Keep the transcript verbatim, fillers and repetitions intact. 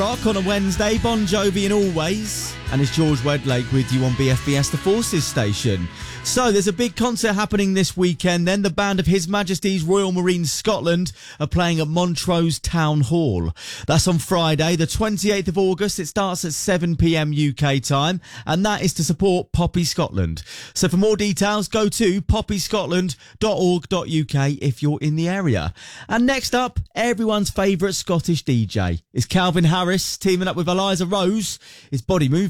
Rock on a Wednesday, Bon Jovi and Always, and it's George Wedlake with you on B F B S, the Forces station. So there's a big concert happening this weekend then. The band of His Majesty's Royal Marines Scotland are playing at Montrose Town Hall. That's on Friday, the twenty-eighth of August. It starts at seven p m U K time, and that is to support Poppy Scotland. So for more details, go to poppy scotland dot org dot U K if you're in the area. And next up, everyone's favourite Scottish D J is Calvin Harris teaming up with Eliza Rose. It's Body Moving.